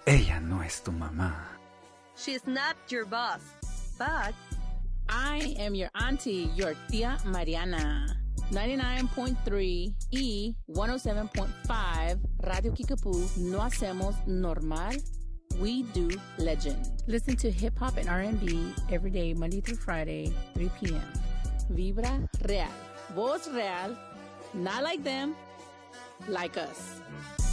Ella no es tu mamá. She's not your boss, but I am your auntie, your Tia Mariana. 99.3 y 107.5 Radio Kickapoo. No hacemos normal. We do legend. Listen to hip hop and R&B every day, Monday through Friday, 3 p.m. Vibra Real. Voz Real. Not like them, like us.